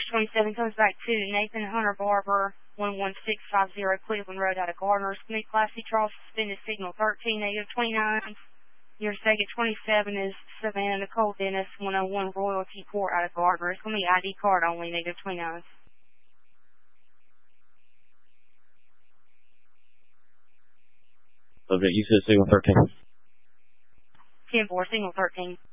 27 comes back to Nathan Hunter Barber, 11650 Cleveland Road out of Gardner's. Commit Class C Charles, suspended signal 13, negative 29. Your second 27 is Savannah Nicole Dennis, 101 Royalty Court out of Gardner. It's going to be ID card only, negative 29. Subject, you said signal 13. 10-4, signal 13.